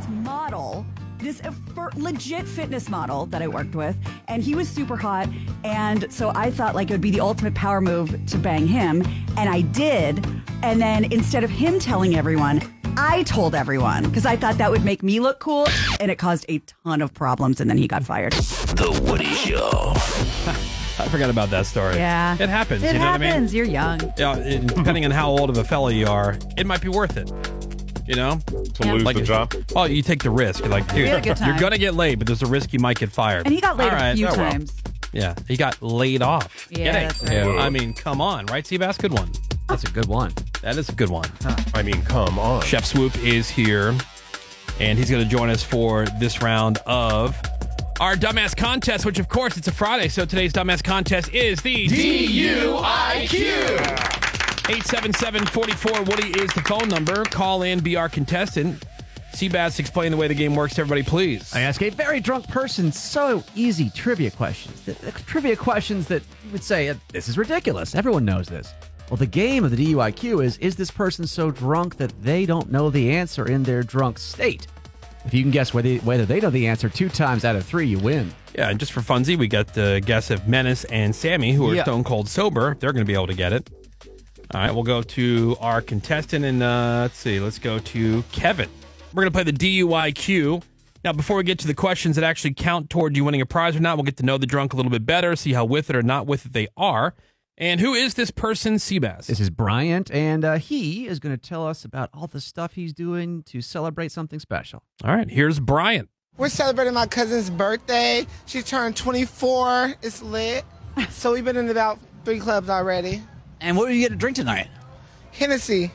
model, this legit fitness model that I worked with, and he was super hot, and so I thought like it would be the ultimate power move to bang him, and I did, and then instead of him telling everyone, I told everyone, because I thought that would make me look cool, and it caused a ton of problems, and then he got fired. The Woody Show. I forgot about that story. Yeah. It happens. It you know happens. What I mean? You're young. Yeah, depending on how old of a fella you are, it might be worth it. You know? To lose the job? Oh, you take the risk. You're like, dude, had a good time. you're going to get laid, but there's a risk you might get fired. And he got laid All right. a few Oh, well. times. Yeah, he got laid off. Yeah, Get it? that's right. Yeah. I mean, come on, right, Seabass? Good one. That's a good one. That is a good one. I mean, come on. Chef Swoop is here, and he's going to join us for this round of our Dumbass Contest, which, of course, it's a Friday, so today's Dumbass Contest is the DUIQ. 877-44-WOODY is the phone number. Call in, be our contestant. Seabass, explain the way the game works to everybody, please. I ask a very drunk person so easy trivia questions. Trivia questions that you would say, this is ridiculous. Everyone knows this. Well, the game of the DUIQ is this person so drunk that they don't know the answer in their drunk state? If you can guess whether they know the answer 2 times out of 3, you win. Yeah, and just for funsies, we got the guess of Menace and Sammy, who are stone cold sober. They're going to be able to get it. All right, we'll go to our contestant, and let's see. Let's go to Kevin. We're going to play the DUIQ. Now, before we get to the questions that actually count toward you winning a prize or not, we'll get to know the drunk a little bit better, see how with it or not with it they are. And who is this person, Seabass? This is Bryant, and he is going to tell us about all the stuff he's doing to celebrate something special. All right, here's Bryant. We're celebrating my cousin's birthday. She turned 24. It's lit. So we've been in about 3 clubs already. And what are you going to drink tonight? Hennessy.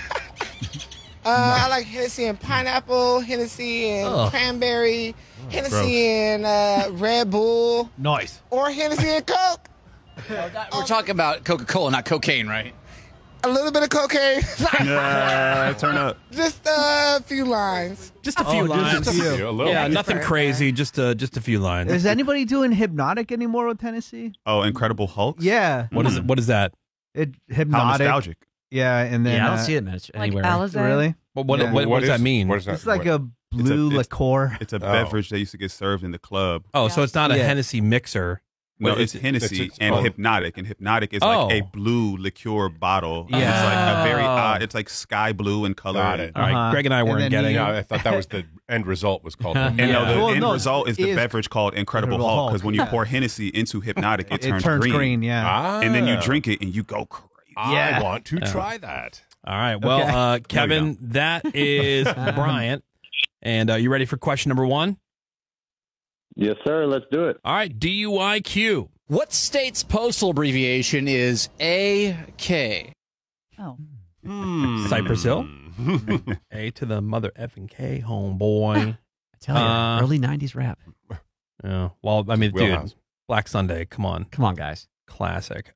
I like Hennessy and pineapple, Hennessy and cranberry, Hennessy and Red Bull. Nice. Or Hennessy and Coke. We're talking about Coca-Cola, not cocaine, right? A little bit of cocaine. Turn up. Just a few lines. Just a few lines. A little. Yeah, nothing crazy, just a few lines. Is anybody doing Hypnotic anymore with Tennessee? Oh, Incredible Hulk? Yeah. What is it? What is that? How Hypnotic. nostalgic. Yeah, and then I don't see it much anywhere. Alizé? Really? What Yeah. does that mean? What is that? It's like a blue liqueur. It's a beverage that used to get served in the club. Oh, so it's not a Yeah. Hennessy mixer. No, What it's is it? Hennessy It's and own. Hypnotic. And Hypnotic is Oh. like a blue liqueur bottle. Yeah. It's like a very odd, it's like sky blue in color. Got it. All right, Greg and I weren't then getting you- Yeah, I thought that was the end result was called. And no, the Well, end no, result is the is beverage called Incredible Incredible Hulk. Hulk. Because when you pour Hennessy into Hypnotic, it turns green. Yeah. And then you drink it and you go crazy. I want to try that. All right. Well, Okay. Kevin, that is Bryant. And you ready for question number 1? Yes, sir. Let's do it. All right. DUIQ. What state's postal abbreviation is AK? Oh. Cypress Hill. A to the mother effing K, homeboy. I tell you, early 90s rap. Yeah. Well, I mean, dude, Wheelhouse. Black Sunday. Come on. Come on, guys. Classic.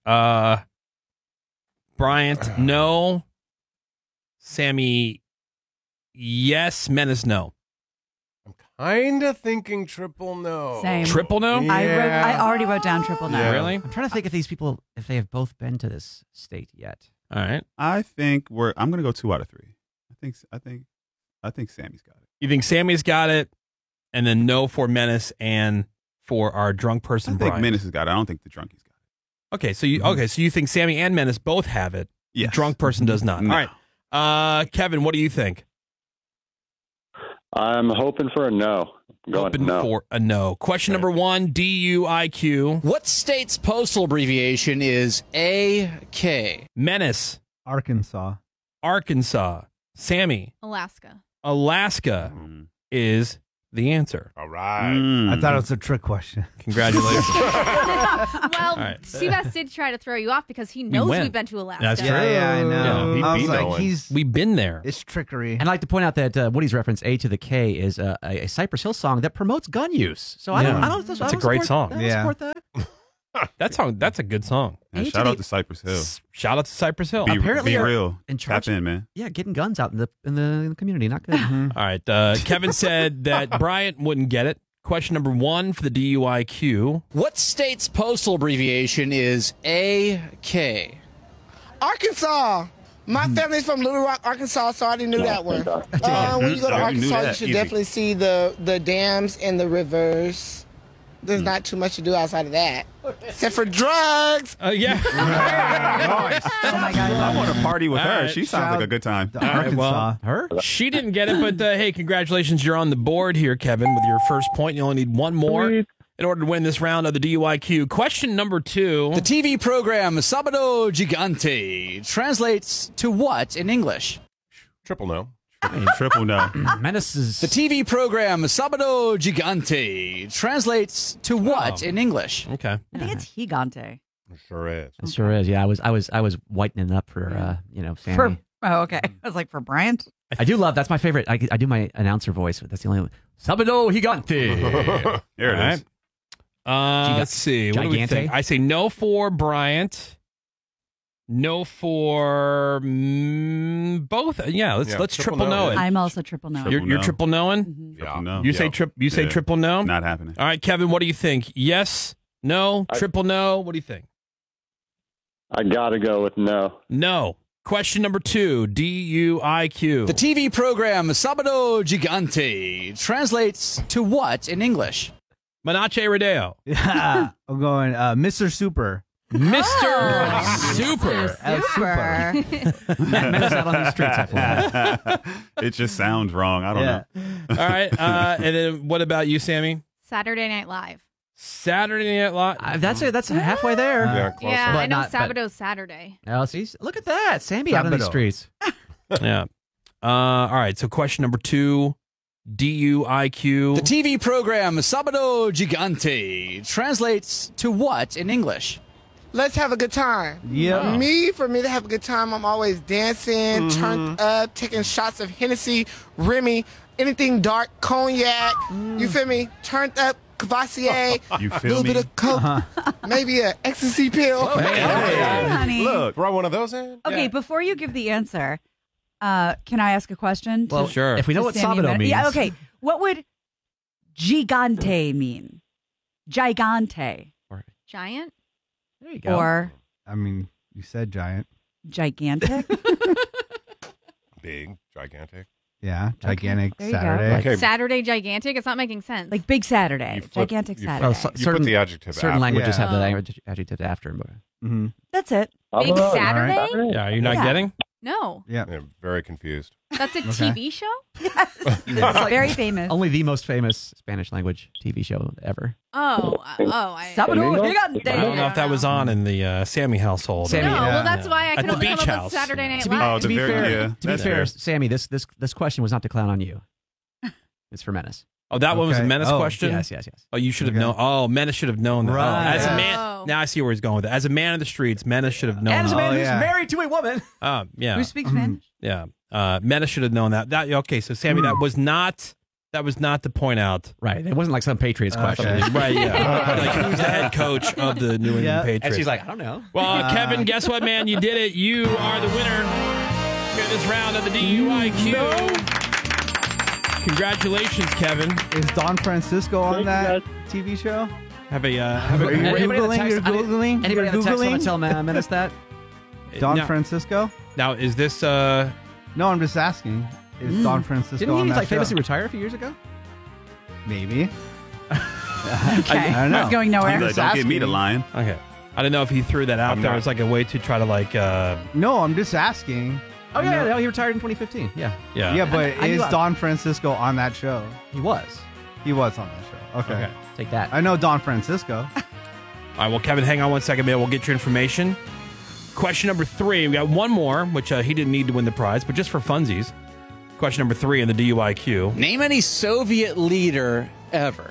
Bryant, no. Sammy, yes. Menace, no. Kind of thinking triple no. Same. Triple no? Yeah. I already wrote down triple no. Yeah. Really? I'm trying to think if these people, if they have both been to this state yet. All right. I think I'm going to go 2 out of 3. I think Sammy's got it. You think Sammy's got it, and then no for Menace and for our drunk person, I think Brian. Menace has got it. I don't think the drunkie's got it. Okay, so you think Sammy and Menace both have it. Yes. The drunk person does not. No. All right. Kevin, what do you think? I'm hoping for a no. I'm going Open no. for a no. Question number 1, DUIQ. What state's postal abbreviation is AK? Menace, Arkansas. Arkansas. Sammy, Alaska. Alaska is the answer. All right. I thought it was a trick question. Congratulations. Well, right. Seabass did try to throw you off because he knows went. we've been to Alaska. That's true. Yeah, I know. Yeah, I he'd was be like, knowing. We've been there. it's trickery. And I'd like to point out that Woody's reference A to the K is a Cypress Hill song that promotes gun use. So I don't It's a great song. I don't Yeah. support that. That's a good song. And A to shout the- out to Cypress Hill. Shout out to Cypress Hill. Apparently be are real. in Tap charge- in, man. Yeah, getting guns out in the community, not good. All right. Kevin said that Bryant wouldn't get it. Question number 1 for the DUIQ. What state's postal abbreviation is AK? Arkansas. My family's from Little Rock, Arkansas, so I already knew that one. When you go to Yeah, you knew Arkansas, you that. should Easy. definitely see the dams and the rivers. There's not too much to do outside of that, except for drugs. Yeah. Nice. Oh my God. I want to party with All her. right. She sounds like a good time. All right, well, Her? she didn't get it, but hey, congratulations. You're on the board here, Kevin, with your first point. You only need one more in order to win this round of the DUIQ. Question number 2. The TV program Sabado Gigante translates to what in English? Triple no. Triple no. Menace is. The TV program Sabado Gigante translates to what in English? Okay. I think it's Gigante. It sure is. It sure is. Yeah, I was whitening up for Sammy. Oh, okay. I was like, for Bryant? I do love. That's my favorite. I do my announcer voice. That's the only one. Sabado Gigante. There it is. Let's see. What do we Gigante? think? I say no for Bryant. No for both. Yeah, let's triple no it. I'm also triple no. Triple You're no. triple knowing? Triple no. You say Yeah. triple no? Not happening. All right, Kevin, what do you think? Yes, no, triple no. What do you think? I gotta go with no. No. Question number 2, DUIQ. The TV program Sabado Gigante translates to what in English? Manache Rodeo. Yeah. I'm going Mr. Super. Mr. Super. Super. Menace out on the streets. I feel. It just sounds wrong. I don't know. All right. And then what about you, Sammy? Saturday Night Live. Saturday Night Live. That's halfway there. Yeah, close Yeah, But I know not- but- Sabado's Saturday. Now, see, look at that. Sammy out on these Sabado. streets. Yeah. All right. So question number 2, DUIQ. The TV program Sabado Gigante translates to what in English? Let's have a good time. Yep. For me to have a good time, I'm always dancing, turned up, taking shots of Hennessy, Remy, anything dark, cognac. You feel me? Turned up, Cavassier, You a feel little me? bit of coke, maybe an ecstasy pill. honey. Look. Throw one of those in. Okay, before you give the answer, can I ask a question? Well, Sure. If we know what Sammy Sabado means. Yeah, okay. What would gigante mean? Gigante. Giant? There you go. Or I mean, you said giant. gigantic? Big, gigantic. Yeah. Gigantic there you go. Saturday. Okay. Saturday gigantic? It's not making sense. Like Big Saturday. You flip- Gigantic you Saturday. Well, so- You certain put the adjective certain after. languages Yeah. have the adjective after. Mm-hmm. That's it. Big Saturday? Yeah, you're not Yeah. getting? No. Yeah. I'm very confused. That's a TV show? It's very famous. Only the most famous Spanish language TV show ever. Sabado Gigante. I don't know if that was on in the Sammy household. Sammy, No, Yeah. well, that's why I At can the only come beach up house. with Saturday Night To be, Live. to be very- fair, yeah, to be that's fair, fair. Sammy, this question was not to clown on you. It's for Menace. Oh, that one was a Okay. Menace Oh, question? Yes. Oh, you should have Okay. known. Oh, Menace should have known that. Right. Oh, as a Oh. man, now I see where he's going with it. As a man of the streets, Menace should have known And as a that. man Oh, who's yeah. married to a woman. Yeah. Who speaks Spanish? Yeah. Menace should have known that. Okay, so Sammy, that was not to point out. Right. It wasn't like some Patriots question. Okay. Right, yeah. Like, who's the head coach of the New England Yeah. Patriots? And she's like, I don't know. Well, Kevin, guess what, man? You did it. You are the winner here in this round of the DUIQ. Congratulations, Kevin. Is Don Francisco on that TV show? Have a Are you Anybody on the Googling? text- You're Googling? Anybody You're on the text want Googling? to tell Menace that? Don now, Francisco? now, is this No, I'm just asking. Is Don Francisco Didn't on he that like show? famously retire a few years ago? Maybe. Okay. I don't know. It's going nowhere. Like, don't get me the line. okay? I don't know if he threw that out I'm there not- as like a way to try to like No, I'm just asking. Oh, yeah. No, he retired in 2015. Yeah. Yeah, but I knew is I- Don Francisco on that show? He was. He was on that show. Okay. Okay. Take that. I know Don Francisco. All right, well, Kevin, hang on 1 second, man. We'll get your information. Question number 3. We got one more, which he didn't need to win the prize, but just for funsies. Question number 3 in the DUIQ. Name any Soviet leader ever.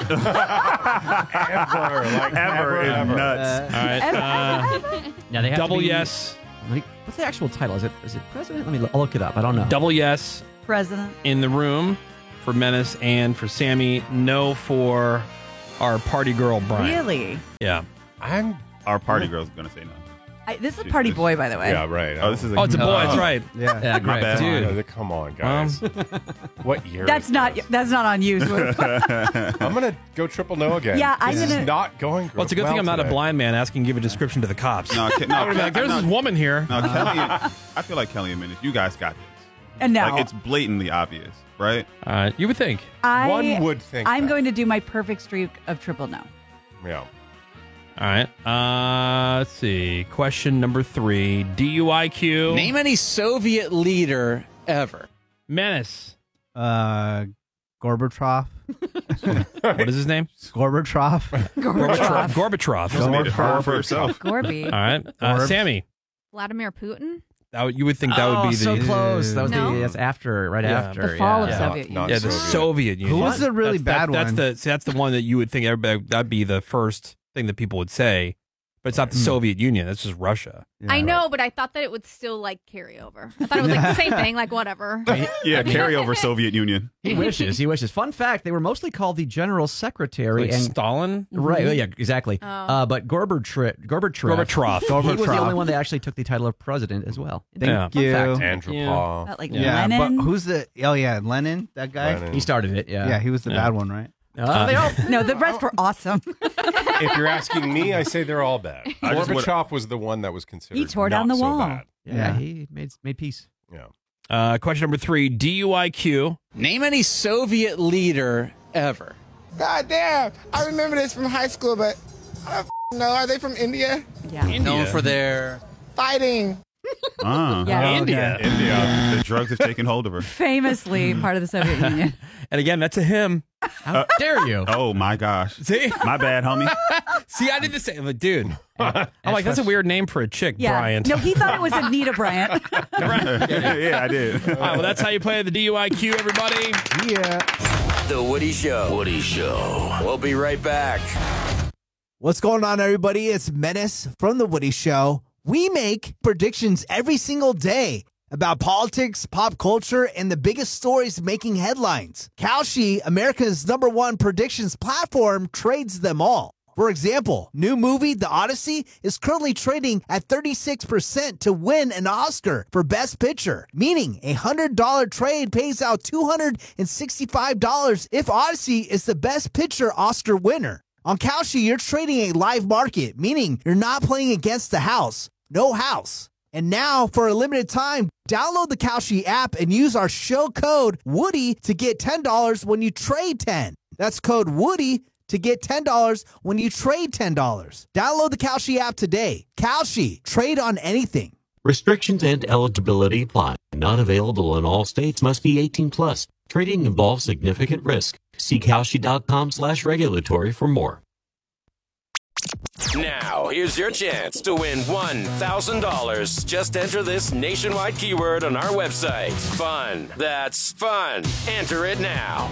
Ever is nuts. All right. Yeah, they have Double to be, yes. What's the actual title? Is it president? I'll look it up. I don't know. Double yes President. in the room for Menace and for Sammy. No for our party girl, Brian. Really? Yeah. I'm Our party girl's gonna say no. This is Party Boy, by the way. Yeah, right. Oh, this is. Oh, it's a boy. That's right. Yeah. Yeah, My great. bad. Dude. Come on, guys. What year? That's is not this? on you. I'm gonna go triple no again. Yeah, I'm This gonna- is not going. Well, it's a good thing I'm not a today. blind man asking give a description to the cops. No, I would have been like, there's this woman here. No, Kelly. I feel like Kelly and Minutes. You guys got this. And now Like it's blatantly obvious, right? You would think. One would think I'm that. going to do my perfect streak of triple no. Yeah. All right. Let's see. Question number 3. DUIQ. Name any Soviet leader ever. Menace. Gorbachev. What is his name? Gorbachev. Gorbachev. Just made it hard for herself. Gorby. All right. Sammy. Vladimir Putin? You would think that would be so the close. That was No. that's after, right Yeah. after. The fall of yeah. Soviet Not Union. the Soviet. Soviet Union. Who was the really bad that's one? That's the one that you would think everybody that'd be the first thing that people would say, but it's not the Soviet Union. That's just Russia. Yeah. I know, but I thought that it would still like carry over. I thought it was like the same thing, like whatever. Yeah, carryover Soviet Union. He wishes. He wishes. Fun fact: they were mostly called the General Secretary Like and Stalin. right. Yeah, exactly. Oh. But Gorbachev, he was the only one that actually took the title of president as well. Thank Fun you. fact. Andropov. That, like Yeah, Lenin. but who's the? Oh yeah, Lenin. That guy. Lenin. He started it. Yeah. Yeah, he was the Yeah. bad one, right? They all. No, the rest were awesome. If you're asking me, I say they're all bad. I just would- Gorbachev was the one that was considered. He tore down not the so wall. bad. Yeah, he made peace. Yeah. Question number 3. DUIQ. Name any Soviet leader ever. God damn. I remember this from high school, but I don't know. Are they from India? Yeah. Known for their Fighting. Yeah. India. India. The drugs have taken hold of her. Famously part of the Soviet Union. And again, that's a him. How dare you? Oh my gosh. See? My bad, homie. See, I did the same. But dude, I'm like, that's a weird name for a chick, Yeah. Bryant. No, he thought it was Anita Bryant. Yeah, I did. All right, well, that's how you play the DUIQ, everybody. Yeah. The Woody Show. Woody Show. We'll be right back. What's going on, everybody? It's Menace from The Woody Show. We make predictions every single day about politics, pop culture, and the biggest stories making headlines. Kalshi, America's #1 predictions platform, trades them all. For example, new movie The Odyssey is currently trading at 36% to win an Oscar for Best Picture, meaning a $100 trade pays out $265 if Odyssey is the Best Picture Oscar winner. On Kalshi, you're trading a live market, meaning you're not playing against the house. No house. And now, for a limited time, download the Kalshi app and use our show code Woody to get $10 when you trade 10. That's code Woody to get $10 when you trade $10. Download the Kalshi app today. Kalshi, trade on anything. Restrictions and eligibility apply. Not available in all states. Must be 18 plus. Trading involves significant risk. See Kalshi.com/regulatory for more. Now, here's your chance to win $1,000. Just enter this nationwide keyword on our website. Fun. That's fun. Enter it now.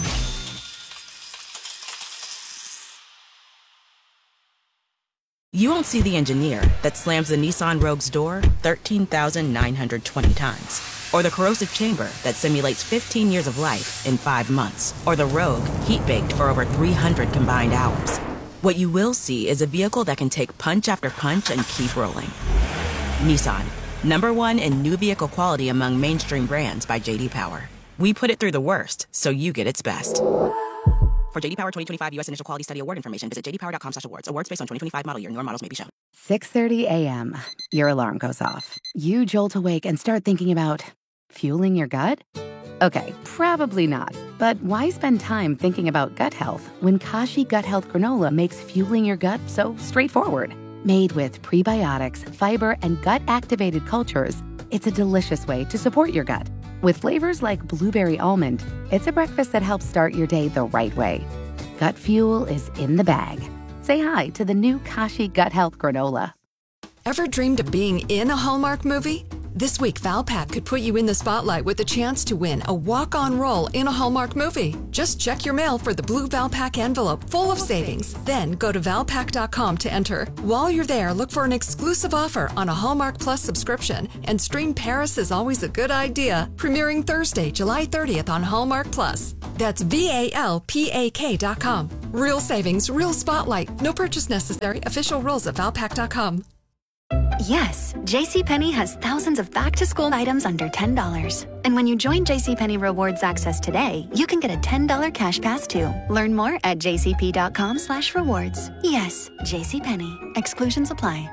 You won't see the engineer that slams the Nissan Rogue's door 13,920 times. Or the corrosive chamber that simulates 15 years of life in 5 months. Or the Rogue heat-baked for over 300 combined hours. What you will see is a vehicle that can take punch after punch and keep rolling. Nissan, #1 in new vehicle quality among mainstream brands by J.D. Power. We put it through the worst, so you get its best. For J.D. Power 2025 U.S. Initial Quality Study Award information, visit jdpower.com/awards. Awards based on 2025 model year. Newer models may be shown. 6:30 a.m. Your alarm goes off. You jolt awake and start thinking about fueling your gut? Okay, probably not. But why spend time thinking about gut health when Kashi Gut Health Granola makes fueling your gut so straightforward? Made with prebiotics, fiber, and gut-activated cultures, it's a delicious way to support your gut. With flavors like blueberry almond, it's a breakfast that helps start your day the right way. Gut fuel is in the bag. Say hi to the new Kashi Gut Health Granola. Ever dreamed of being in a Hallmark movie? This week, Valpak could put you in the spotlight with a chance to win a walk-on role in a Hallmark movie. Just check your mail for the blue Valpak envelope full of savings. Then go to Valpak.com to enter. While you're there, look for an exclusive offer on a Hallmark Plus subscription and stream Paris is Always a Good Idea, premiering Thursday, July 30th on Hallmark Plus. That's VALPAK.com. Real savings, real spotlight. No purchase necessary. Official rules at Valpak.com. Yes, JCPenney has thousands of back-to-school items under $10. And when you join JCPenney Rewards Access today, you can get a $10 cash pass too. Learn more at jcp.com/rewards. Yes, JCPenney. Exclusions apply.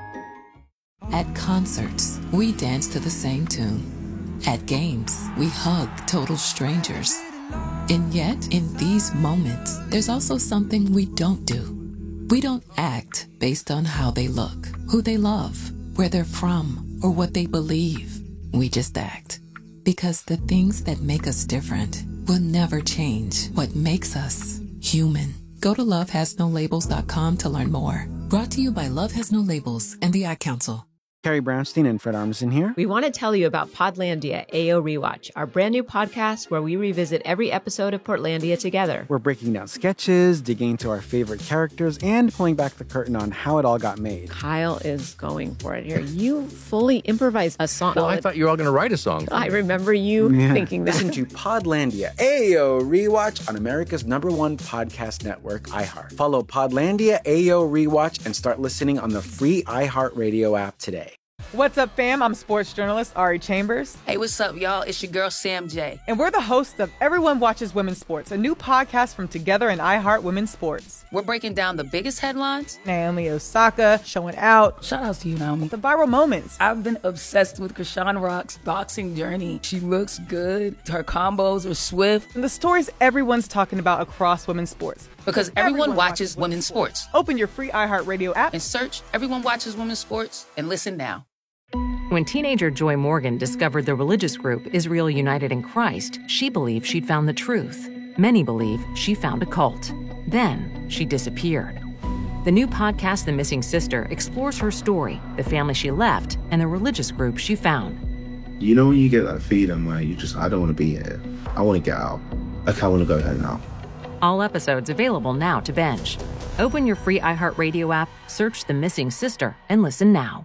At concerts, we dance to the same tune. At games, we hug total strangers. And yet, in these moments, there's also something we don't do. We don't act based on how they look, who they love, where they're from, or what they believe. We just act. Because the things that make us different will never change what makes us human. Go to lovehasnolabels.com to learn more. Brought to you by Love Has No Labels and the Ad Council. Carrie Brownstein and Fred Armisen here. We want to tell you about Podlandia AO Rewatch, our brand new podcast where we revisit every episode of Portlandia together. We're breaking down sketches, digging into our favorite characters, and pulling back the curtain on how it all got made. Kyle is going for it here. You fully improvised a song. Well, I thought you were all going to write a song. I remember you thinking that. Listen to Podlandia AO Rewatch on America's #1 podcast network, iHeart. Follow Podlandia AO Rewatch and start listening on the free iHeartRadio app today. What's up, fam? I'm sports journalist Ari Chambers. Hey, what's up, y'all? It's your girl, Sam J. And we're the hosts of Everyone Watches Women's Sports, a new podcast from Together and iHeart Women's Sports. We're breaking down the biggest headlines. Naomi Osaka showing out. Shout out to you, Naomi. The viral moments. I've been obsessed with Krishan Rock's boxing journey. She looks good. Her combos are swift. And the stories everyone's talking about across women's sports. Because everyone watches women's sports. Open your free iHeartRadio app and search Everyone Watches Women's Sports and listen now. When teenager Joy Morgan discovered the religious group Israel United in Christ, she believed she'd found the truth. Many believe she found a cult. Then she disappeared. The new podcast, The Missing Sister, explores her story, the family she left, and the religious group she found. You know when you get that feeling where I don't want to be here. I want to get out. Like, I want to go home now. All episodes available now to binge. Open your free iHeartRadio app, search The Missing Sister, and listen now.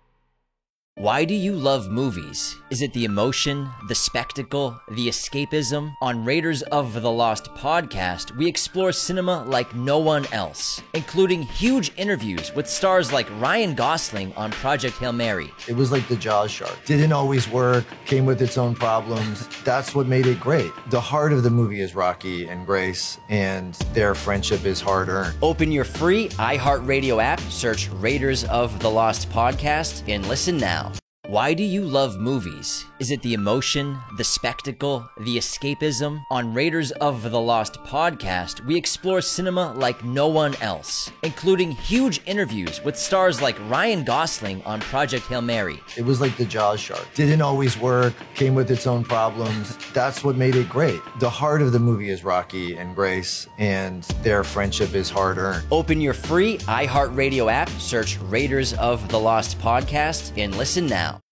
Why do you love movies? Is it the emotion, the spectacle, the escapism? On Raiders of the Lost podcast, we explore cinema like no one else, including huge interviews with stars like Ryan Gosling on Project Hail Mary. It was like the Jaws shark. Didn't always work, came with its own problems. That's what made it great. The heart of the movie is Rocky and Grace, and their friendship is hard-earned. Open your free iHeartRadio app, search Raiders of the Lost podcast, and listen now. Why do you love movies? Is it the emotion, the spectacle, the escapism? On Raiders of the Lost podcast, we explore cinema like no one else, including huge interviews with stars like Ryan Gosling on Project Hail Mary. It was like the Jaws shark. Didn't always work, came with its own problems. That's what made it great. The heart of the movie is Rocky and Grace, and their friendship is hard-earned. Open your free iHeartRadio app, search Raiders of the Lost podcast, and listen now.